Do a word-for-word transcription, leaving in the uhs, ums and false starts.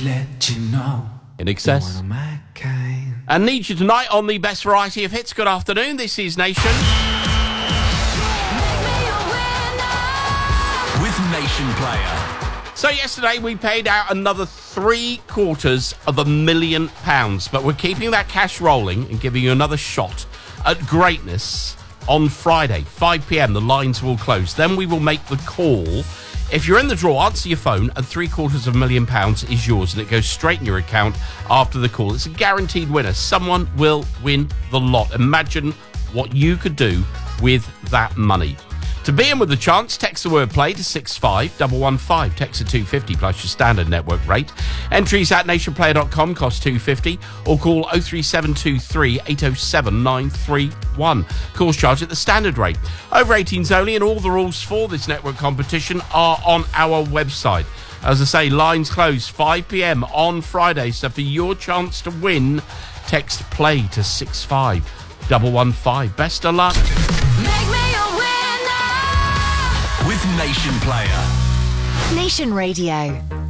let you know. In excess. One of my kind. And need you tonight on the best variety of hits. Good afternoon. This is Nation. With Nation Player. So yesterday we paid out another three quarters of a million pounds, but we're keeping that cash rolling and giving you another shot at greatness on Friday, five p.m. The lines will close. Then we will make the call. If you're in the draw, answer your phone, and three quarters of a million pounds is yours, and it goes straight in your account after the call. It's a guaranteed winner. Someone will win the lot. Imagine what you could do with that money. To be in with the chance, text the word play to six five one one five. Text to two fifty plus your standard network rate. Entries at nation player dot com cost two fifty, or call oh three seven two three eight oh seven nine three one. Calls charged at the standard rate. Over eighteens only, and all the rules for this network competition are on our website. As I say, lines close five p.m. on Friday, so for your chance to win, text play to six five one one five. Best of luck. Make me a winner with Nation Player. Nation Radio.